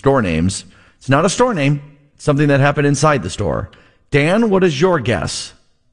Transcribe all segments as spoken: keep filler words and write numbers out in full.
store names. It's not a store name. It's something that happened inside the store. Dan, what is your guess?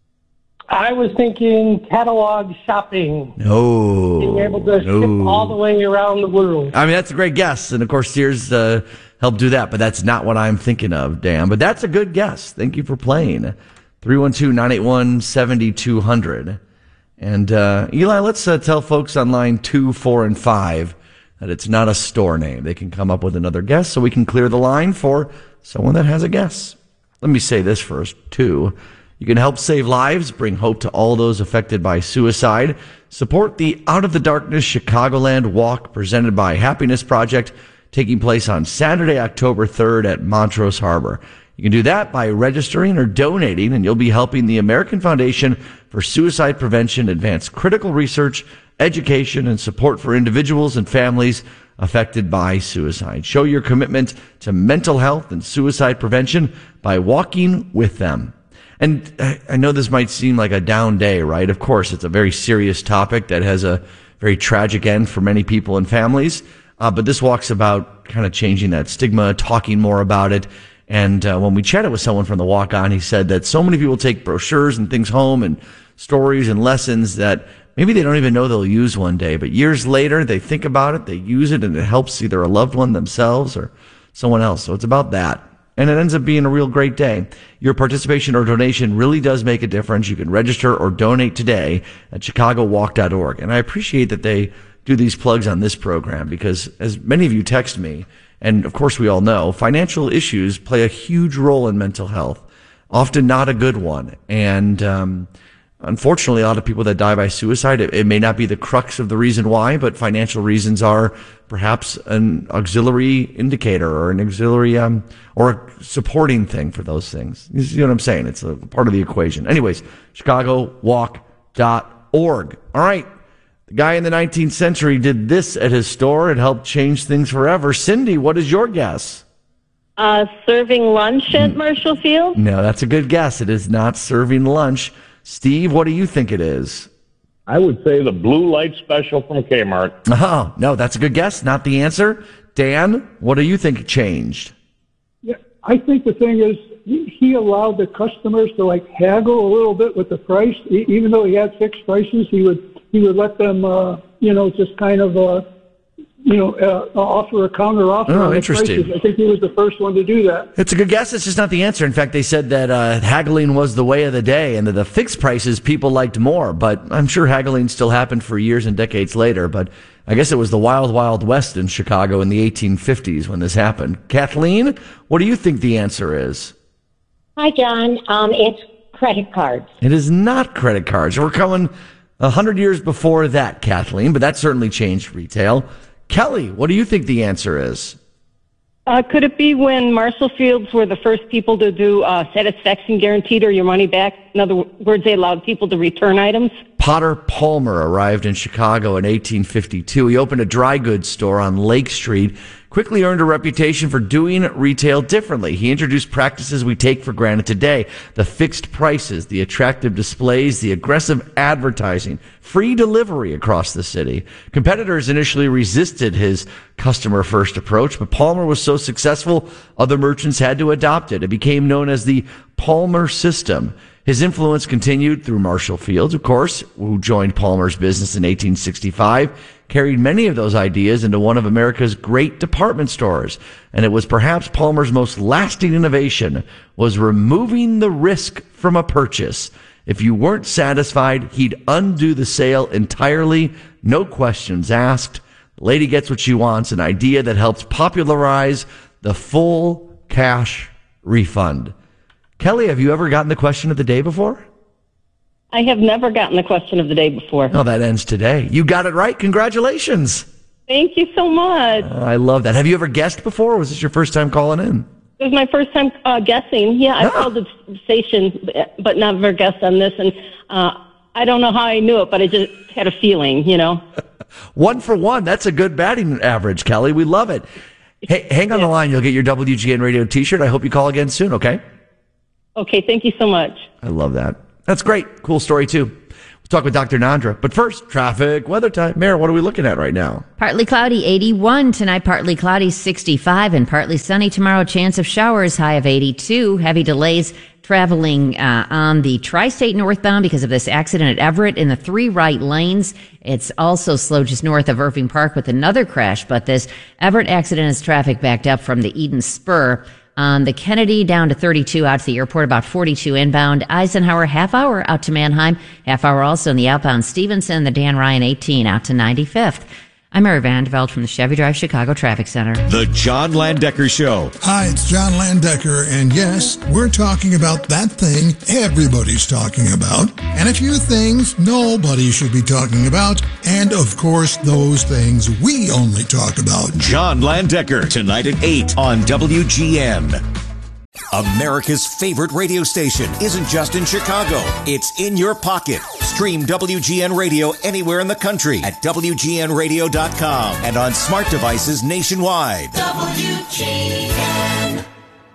I was thinking catalog shopping. No. Being able to no. ship all the way around the world. I mean, that's a great guess. And, of course, Sears uh, helped do that. But that's not what I'm thinking of, Dan. But that's a good guess. Thank you for playing. three one two, nine eight one, seven two zero zero. And, uh, Eli, let's uh, tell folks on line two, four, and five that it's not a store name. They can come up with another guess so we can clear the line for someone that has a guess. Let me say this first, too. You can help save lives, bring hope to all those affected by suicide. Support the Out of the Darkness Chicagoland Walk presented by Happiness Project, taking place on Saturday, October third at Montrose Harbor. You can do that by registering or donating, and you'll be helping the American Foundation for Suicide Prevention advance critical research, education, and support for individuals and families affected by suicide. Show your commitment to mental health and suicide prevention by walking with them. And I know this might seem like a down day, right? Of course, it's a very serious topic that has a very tragic end for many people and families. Uh, but this walk's about kind of changing that stigma, talking more about it. And uh, when we chatted with someone from the walk on, he said that so many people take brochures and things home and stories and lessons that maybe they don't even know they'll use one day. But years later, they think about it, they use it, and it helps either a loved one themselves or someone else. So it's about that. And it ends up being a real great day. Your participation or donation really does make a difference. You can register or donate today at chicago walk dot org. And I appreciate that they do these plugs on this program because, as many of you text me, and of course we all know, financial issues play a huge role in mental health, often not a good one. And um, unfortunately, a lot of people that die by suicide, it, it may not be the crux of the reason why, but financial reasons are perhaps an auxiliary indicator or an auxiliary um, or a supporting thing for those things. You see what I'm saying? It's a part of the equation. Anyways, chicago walk dot org. All right. The guy in the nineteenth century did this at his store. It helped change things forever. Cindy, what is your guess? Uh, serving lunch at Marshall Field? No, that's a good guess. It is not serving lunch. Steve, what do you think it is? I would say the blue light special from Kmart. Oh, no, that's a good guess. Not the answer. Dan, what do you think changed? Yeah, I think the thing is he he allowed the customers to like haggle a little bit with the price, e- even though he had fixed prices. He would he would let them, uh, you know, just kind of, uh, you know, uh, offer a counter offer. Oh, on the interesting. prices. I think he was the first one to do that. It's a good guess. It's just not the answer. In fact, they said that uh, haggling was the way of the day and that the fixed prices people liked more. But I'm sure haggling still happened for years and decades later. But I guess it was the wild, wild west in Chicago in the eighteen fifties when this happened. Kathleen, what do you think the answer is? Hi, John. Um, it's credit cards. It is not credit cards. We're coming a hundred years before that, Kathleen, but that certainly changed retail. Kelly, what do you think the answer is? Uh, could it be when Marshall Fields were the first people to do uh, satisfaction guaranteed or your money back? In other words, they allowed people to return items? Potter Palmer arrived in Chicago in eighteen fifty-two. He opened a dry goods store on Lake Street, quickly earned a reputation for doing retail differently. He introduced practices we take for granted today: the fixed prices, the attractive displays, the aggressive advertising, free delivery across the city. Competitors initially resisted his customer-first approach, but Palmer was so successful, other merchants had to adopt it. It became known as the Palmer System. His influence continued through Marshall Fields, of course, who joined Palmer's business in eighteen sixty-five, carried many of those ideas into one of America's great department stores. And it was perhaps Palmer's most lasting innovation was removing the risk from a purchase. If you weren't satisfied, he'd undo the sale entirely, no questions asked. The lady gets what she wants, an idea that helps popularize the full cash refund. Kelly, have you ever gotten the question of the day before? I have never gotten the question of the day before. Oh, that ends today. You got it right. Congratulations. Thank you so much. Uh, I love that. Have you ever guessed before, or was this your first time calling in? It was my first time uh, guessing. Yeah, I Ah. called the station, but never guessed on this. And uh, I don't know how I knew it, but I just had a feeling, you know. One for one. That's a good batting average, Kelly. We love it. Hey, hang on yeah. the line. You'll get your W G N Radio t-shirt. I hope you call again soon, okay? Okay, thank you so much. I love that. That's great. Cool story, too. We'll talk with Doctor Nandra. But first, traffic, weather time. Mare, what are we looking at right now? Partly cloudy, eighty-one. Tonight, partly cloudy, sixty-five. And partly sunny tomorrow, chance of showers, high of eighty-two. Heavy delays traveling uh, on the tri-state northbound because of this accident at Everett in the three right lanes. It's also slow just north of Irving Park with another crash, but this Everett accident has traffic backed up from the Eden Spur on the Kennedy down to thirty-two out to the airport, about forty-two inbound. Eisenhower, half hour out to Mannheim, half hour also in the outbound Stevenson, the Dan Ryan eighteen out to ninety-fifth. I'm Mary Vandeveld from the Chevy Drive Chicago Traffic Center. The John Landecker Show. Hi, it's John Landecker, and yes, we're talking about that thing everybody's talking about, and a few things nobody should be talking about, and of course, those things we only talk about. John Landecker, tonight at eight on W G N. America's favorite radio station isn't just in Chicago. It's in your pocket. Stream W G N Radio anywhere in the country at W G N radio dot com and on smart devices nationwide. W G N.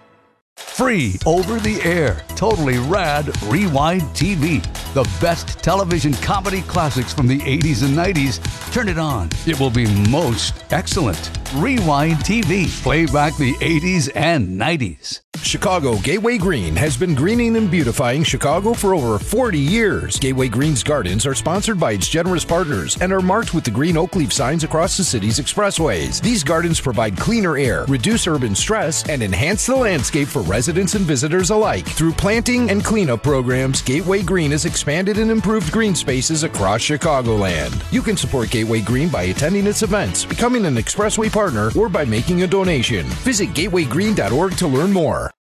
Free over the air, totally rad Rewind T V. The best television comedy classics from the eighties and nineties. Turn it on. It will be most excellent. Rewind T V. Play back the eighties and nineties. Chicago Gateway Green has been greening and beautifying Chicago for over forty years. Gateway Green's gardens are sponsored by its generous partners and are marked with the green oak leaf signs across the city's expressways. These gardens provide cleaner air, reduce urban stress, and enhance the landscape for residents and visitors alike. Through planting and cleanup programs, Gateway Green has expanded and improved green spaces across Chicagoland. You can support Gateway Green by attending its events, becoming an expressway partner, or by making a donation. Visit gateway green dot org to learn more.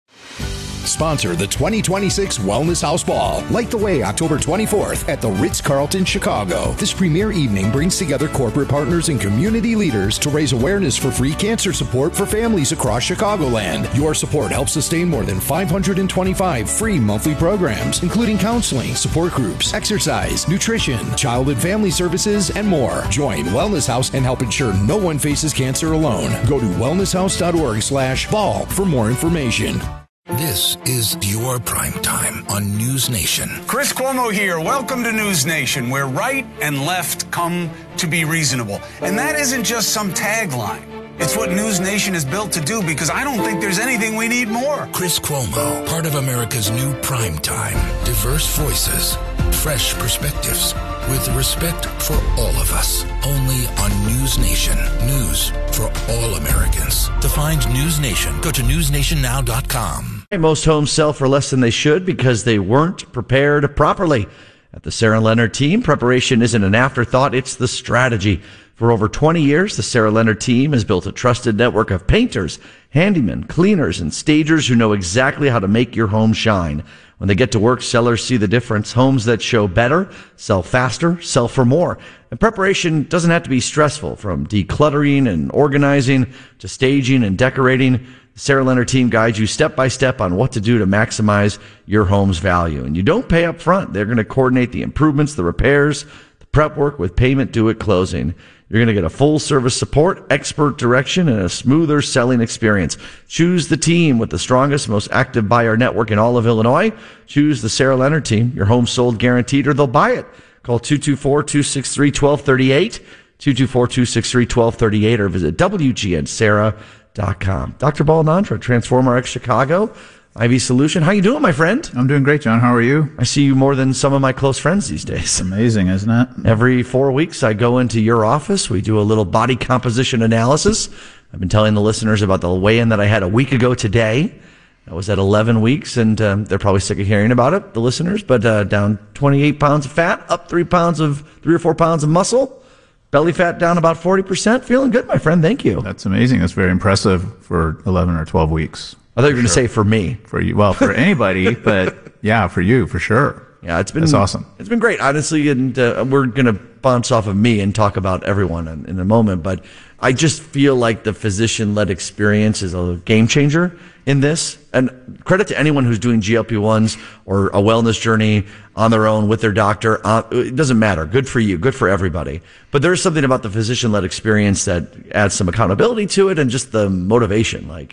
Sponsor the twenty twenty-six Wellness House Ball. Light the way October twenty-fourth at the Ritz-Carlton, Chicago. This premier evening brings together corporate partners and community leaders to raise awareness for free cancer support for families across Chicagoland. Your support helps sustain more than five hundred twenty-five free monthly programs, including counseling, support groups, exercise, nutrition, child and family services, and more. Join Wellness House and help ensure no one faces cancer alone. Go to wellness house dot org slash ball for more information. This is your prime time on News Nation. Chris Cuomo here. Welcome to News Nation, where right and left come to be reasonable. And that isn't just some tagline. It's what News Nation is built to do, because I don't think there's anything we need more. Chris Cuomo, part of America's new prime time. Diverse voices, fresh perspectives, with respect for all of us. Only on News Nation. News for all Americans. To find News Nation, go to news nation now dot com. Most homes sell for less than they should because they weren't prepared properly. At the Sarah Leonard team, preparation isn't an afterthought, it's the strategy. For over twenty years, the Sarah Leonard team has built a trusted network of painters, handymen, cleaners, and stagers who know exactly how to make your home shine. When they get to work, sellers see the difference. Homes that show better, sell faster, sell for more. And preparation doesn't have to be stressful, from decluttering and organizing to staging and decorating. The Sarah Leonard team guides you step by step on what to do to maximize your home's value. And you don't pay up front. They're going to coordinate the improvements, the repairs, the prep work with payment due at closing. You're going to get a full service support, expert direction, and a smoother selling experience. Choose the team with the strongest, most active buyer network in all of Illinois. Choose the Sarah Leonard team. Your home sold guaranteed, or they'll buy it. Call two two four, two six three, one two three eight, two two four, two six three, one two three eight, or visit W G N Sarah dot com. Doctor Bal Nandra, Transform R X Chicago, I V Solution. How you doing, my friend? I'm doing great, John. How are you? I see you more than some of my close friends these days. It's amazing, isn't it? Every four weeks, I go into your office. We do a little body composition analysis. I've been telling the listeners about the weigh-in that I had a week ago today. I was at eleven weeks, and um, they're probably sick of hearing about it, the listeners, but uh, down twenty-eight pounds of fat, up three pounds of, three or four pounds of muscle. Belly fat down about forty percent. Feeling good, my friend. Thank you. That's amazing. That's very impressive for eleven or twelve weeks. I thought you were going to say for me. For you. Well, for anybody, but yeah, for you, for sure. Yeah, it's been That's awesome. It's been great, honestly, and uh, we're going to bounce off of me and talk about everyone in, in a moment, but I just feel like the physician-led experience is a game changer in this. And credit to anyone who's doing G L P ones or a wellness journey on their own with their doctor. Uh, it doesn't matter. Good for you. Good for everybody. But there's something about the physician-led experience that adds some accountability to it and just the motivation. Like,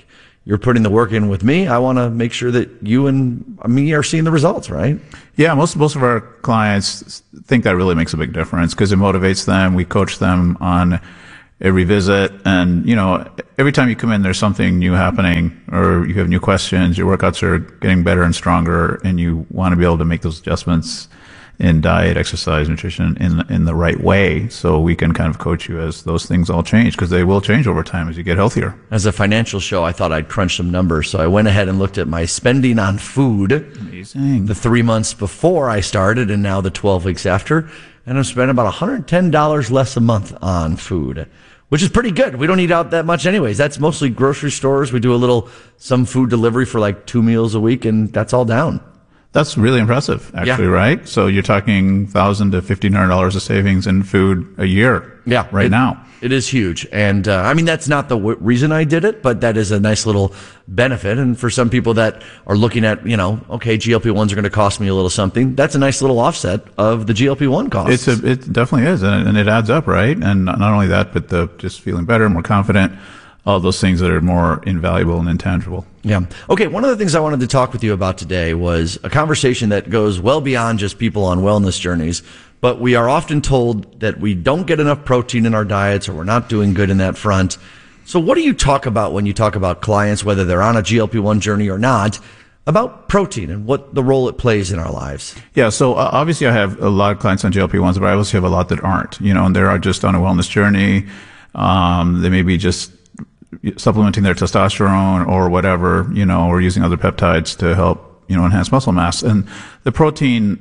you're putting the work in with me. I want to make sure that you and me are seeing the results, right? Yeah, most most of our clients think that really makes a big difference because it motivates them. We coach them on every visit, and you know, every time you come in, there's something new happening, or you have new questions. Your workouts are getting better and stronger, and you want to be able to make those adjustments in diet, exercise, nutrition in in the right way, so we can kind of coach you as those things all change, because they will change over time as you get healthier. As a financial show, I thought I'd crunch some numbers, so I went ahead and looked at my spending on food. Amazing. The three months before I started, and now the twelve weeks after, and I'm spending about one hundred ten dollars less a month on food, which is pretty good. We don't eat out that much anyways. That's mostly grocery stores. We do a little some food delivery for like two meals a week, and that's all down. That's really impressive, actually, Yeah. right? So you're talking one thousand to fifteen hundred dollars of savings in food a year. Yeah, right it, now. It is huge. And, uh, I mean, that's not the w- reason I did it, but that is a nice little benefit. And for some people that are looking at, you know, okay, G L P ones are going to cost me a little something, that's a nice little offset of the G L P one costs. It's a, it definitely is, and, and it adds up, right? And not only that, but the just feeling better, more confident, all those things that are more invaluable and intangible. Yeah. Okay, one of the things I wanted to talk with you about today was a conversation that goes well beyond just people on wellness journeys, but we are often told that we don't get enough protein in our diets, or we're not doing good in that front. So what do you talk about when you talk about clients, whether they're on a G L P one journey or not, about protein and what the role it plays in our lives? Yeah, so uh, obviously I have a lot of clients on G L P ones, but I also have a lot that aren't, you know, and they're just on a wellness journey. Um, they may be just supplementing their testosterone or whatever, you know, or using other peptides to help, you know, enhance muscle mass. And the protein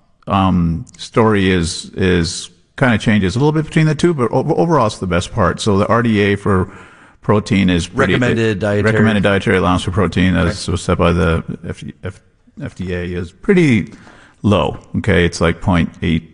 um story is is kind of changes a little bit between the two, but overall it's the best part. So the R D A for protein is pretty, recommended dietary recommended dietary allowance for protein, as was set by the F D A, is pretty low. Okay, it's like zero point eight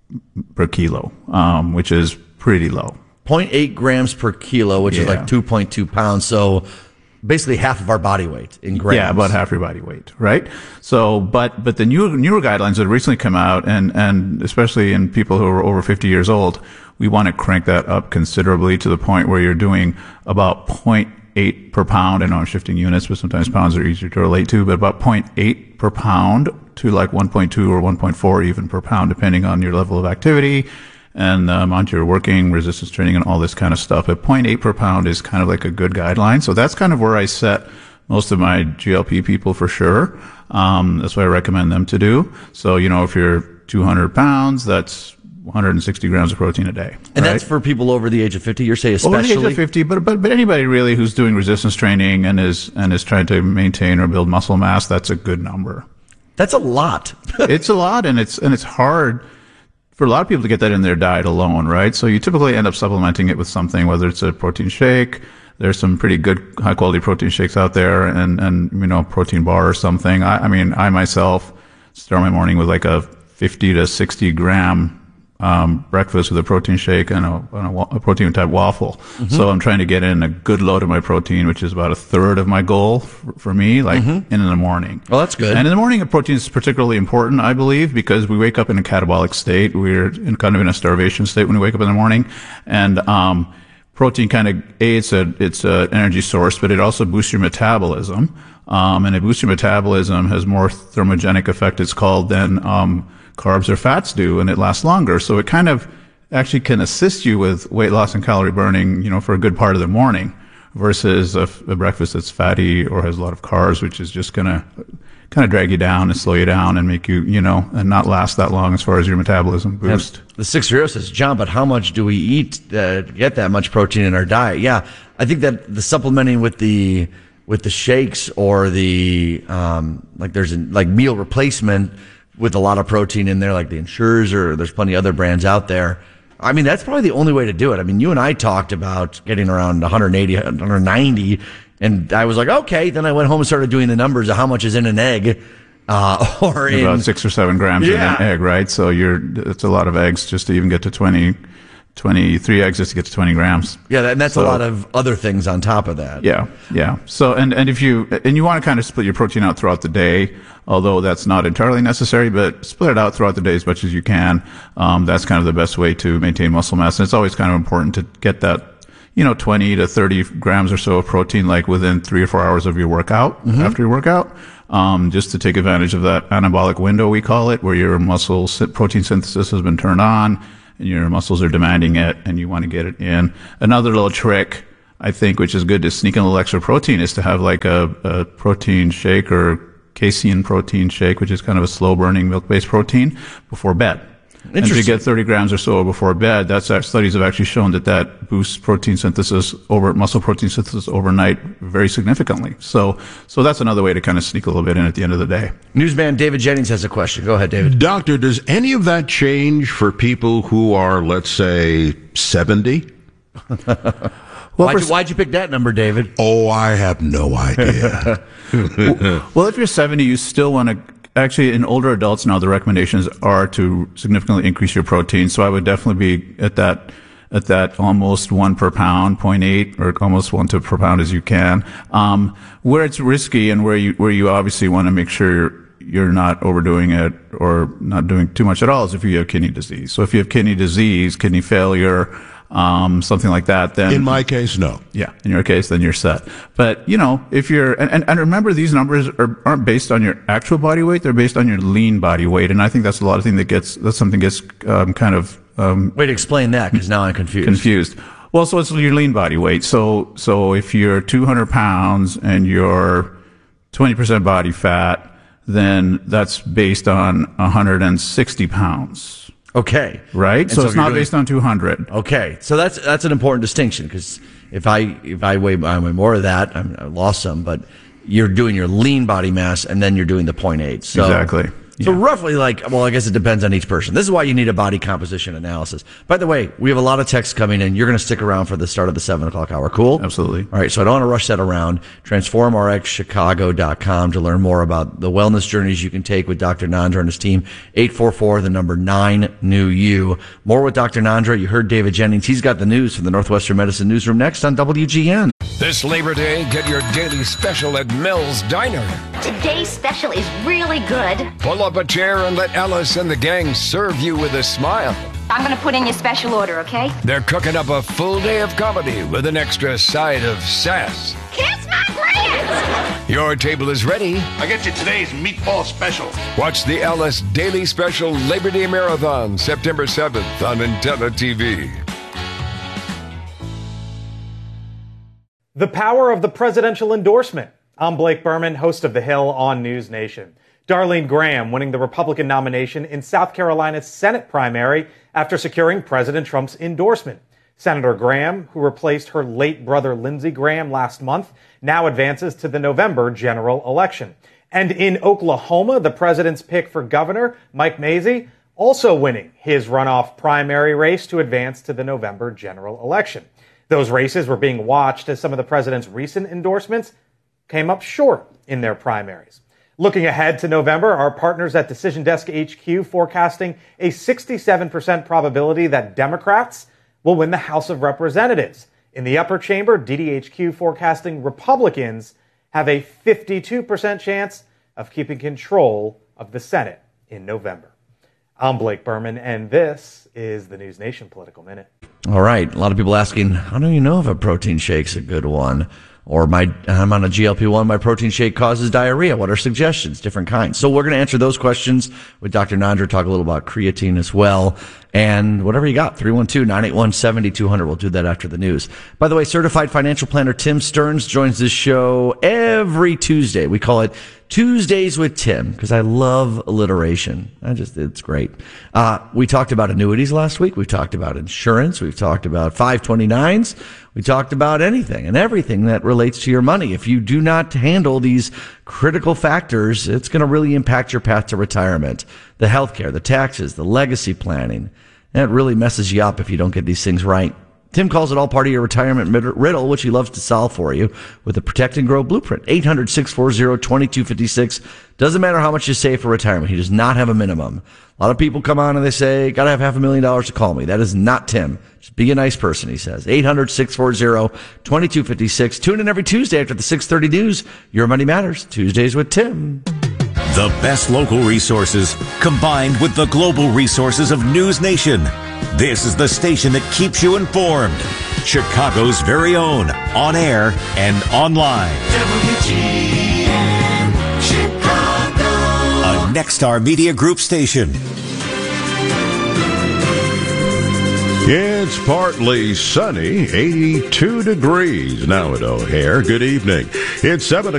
per kilo, um, which is pretty low. zero point eight grams per kilo, which Yeah. is like two point two pounds. So basically half of our body weight in grams. Yeah, about half your body weight, right? So, but, but the newer, newer guidelines that have recently come out, and, and especially in people who are over fifty years old, we want to crank that up considerably to the point where you're doing about zero point eight per pound. I know I'm shifting units, but sometimes pounds are easier to relate to, but about zero point eight per pound to like one point two or one point four even per pound, depending on your level of activity and the amount you're working, resistance training, and all this kind of stuff. At zero point eight per pound is kind of like a good guideline. So that's kind of where I set most of my G L P people for sure. Um, that's what I recommend them to do. So, you know, if you're two hundred pounds, that's one hundred sixty grams of protein a day. And right? that's for people over the age of fifty, you're saying Over especially? the age of fifty, but, but, but anybody really who's doing resistance training and is, and is trying to maintain or build muscle mass, that's a good number. That's a lot. It's a lot, and it's, and it's hard for a lot of people to get that in their diet alone, right? So you typically end up supplementing it with something, whether it's a protein shake. There's some pretty good high quality protein shakes out there, and, and, you know, protein bar or something. I, I mean, I myself start my morning with like a fifty to sixty gram Um, breakfast with a protein shake and a, and a, wa- a protein type waffle. Mm-hmm. So I'm trying to get in a good load of my protein, which is about a third of my goal for, for me, like Mm-hmm. in the morning. Well, that's good. And in the morning, protein is particularly important, I believe, because we wake up in a catabolic state. We're in kind of in a starvation state when we wake up in the morning. And, um, protein kind of, A, it's a, it's an energy source, but it also boosts your metabolism. Um, and it boosts your metabolism, has more thermogenic effect, it's called, than, um, carbs or fats do, and it lasts longer. So it kind of actually can assist you with weight loss and calorie burning, you know, for a good part of the morning, versus a, a breakfast that's fatty or has a lot of carbs, which is just going to kind of drag you down and slow you down and make you, you know, and not last that long as far as your metabolism boost. And the six zero says, John, but how much do we eat uh, to get that much protein in our diet? Yeah, I think that the supplementing with the with the shakes or the um, like there's a, like meal replacement with a lot of protein in there, like the Ensures, or there's plenty of other brands out there. I mean, that's probably the only way to do it. I mean, you and I talked about getting around one eighty, one ninety, and I was like, okay. Then I went home and started doing the numbers of how much is in an egg, uh, or in about six or seven grams Yeah. in an egg, right? So you're, it's a lot of eggs just to even get to twenty, twenty-three eggs just to get to twenty grams. Yeah, and that's So- a lot of other things on top of that. Yeah, yeah. So, and, and if you, and you want to kind of split your protein out throughout the day, although that's not entirely necessary, but split it out throughout the day as much as you can. Um, that's kind of the best way to maintain muscle mass. And it's always kind of important to get that, you know, twenty to thirty grams or so of protein, like within three or four hours of your workout, mm-hmm. after your workout, um, just to take advantage of that anabolic window, we call it, where your muscle protein synthesis has been turned on and your muscles are demanding it and you want to get it in. Another little trick, I think, which is good to sneak in a little extra protein, is to have like a, a protein shake or casein protein shake, which is kind of a slow burning milk based protein, before bed. And if you get thirty grams or so before bed, that's our studies have actually shown that that boosts protein synthesis over muscle protein synthesis overnight very significantly. So, so that's another way to kind of sneak a little bit in at the end of the day. Newsman David Jennings has a question. Go ahead, David. Doctor, does any of that change for people who are, let's say, seventy? well, why'd, you, why'd you pick that number, David? Oh, I have no idea. Well, if you're seventy, you still want to. Actually, in older adults now, the recommendations are to significantly increase your protein. So I would definitely be at that, at that almost one per pound, zero point eight, or almost one to per pound as you can. Um, where it's risky and where you, where you obviously want to make sure you're, you're not overdoing it or not doing too much at all is if you have kidney disease. So if you have kidney disease, kidney failure, um, something like that, then. In my case, no. Yeah. In your case, then you're set. But, you know, if you're, and, and, and remember, these numbers are, aren't based on your actual body weight. They're based on your lean body weight. And I think that's a lot of thing that gets, that's something gets, um, kind of, um. Wait, explain that, because now I'm confused. Confused. Well, so it's your lean body weight. So, so if you're two hundred pounds and you're twenty percent body fat, then that's based on one hundred sixty pounds. Okay. Right? And so, so it's not doing, based on two hundred. Okay. So that's, that's an important distinction, because if I, if I weigh, I weigh more of that, I'm, I lost some, but you're doing your lean body mass and then you're doing the zero point eight. So, exactly. So yeah. roughly like, well, I guess it depends on each person. This is why you need a body composition analysis. By the way, we have a lot of texts coming in. You're going to stick around for the start of the seven o'clock hour. Cool? Absolutely. All right. So I don't want to rush that around. transform r x chicago dot com to learn more about the wellness journeys you can take with Doctor Nandra and his team. eight four four, the number nine, new you. More with Doctor Nandra. You heard David Jennings. He's got the news from the Northwestern Medicine Newsroom next on W G N. This Labor Day, get your daily special at Mel's Diner. Today's special is really good. Pull up a chair and let Ellis and the gang serve you with a smile. I'm going to put in your special order, okay? They're cooking up a full day of comedy with an extra side of sass. Kiss my grits! Your table is ready. I get you today's meatball special. Watch the Ellis Daily Special Labor Day Marathon, September seventh on Intella T V. The power of the presidential endorsement. I'm Blake Berman, host of The Hill on News Nation. Darlene Graham winning the Republican nomination in South Carolina's Senate primary after securing President Trump's endorsement. Senator Graham, who replaced her late brother Lindsey Graham last month, now advances to the November general election. And in Oklahoma, the president's pick for governor, Mike Mazzei, also winning his runoff primary race to advance to the November general election. Those races were being watched as some of the president's recent endorsements came up short in their primaries. Looking ahead to November, our partners at Decision Desk H Q forecasting a sixty-seven percent probability that Democrats will win the House of Representatives. In the upper chamber, D D H Q forecasting Republicans have a fifty-two percent chance of keeping control of the Senate in November. I'm Blake Berman, and this is the News Nation Political Minute. All right. A lot of people asking, how do you know if a protein shake's a good one? Or my, I'm on a G L P one, my protein shake causes diarrhea. What are suggestions? Different kinds. So we're going to answer those questions with Doctor Nandra, talk a little about creatine as well. And whatever you got, three one two, nine eight one, seven two zero zero. We'll do that after the news. By the way, certified financial planner Tim Stearns joins this show every Tuesday. We call it Tuesdays with Tim because I love alliteration. I just, it's great. Uh, we talked about annuities last week. We talked about insurance. We've talked about five twenty-nines. We talked about anything and everything that relates to your money. If you do not handle these critical factors, it's going to really impact your path to retirement. The healthcare, the taxes, the legacy planning. And it really messes you up if you don't get these things right. Tim calls it all part of your retirement riddle, which he loves to solve for you with the Protect and Grow Blueprint. eight hundred, six four zero, two two five six. Doesn't matter how much you save for retirement. He does not have a minimum. A lot of people come on and they say, gotta have half a million dollars to call me. That is not Tim. Just be a nice person, he says. eight hundred, six four zero, two two five six. Tune in every Tuesday after the six thirty news. Your Money Matters. Tuesdays with Tim. The best local resources combined with the global resources of News Nation. This is the station that keeps you informed. Chicago's very own, on air and online. W G N Chicago. A Nexstar Media Group station. It's partly sunny, eighty-two degrees now at O'Hare. Good evening. It's seven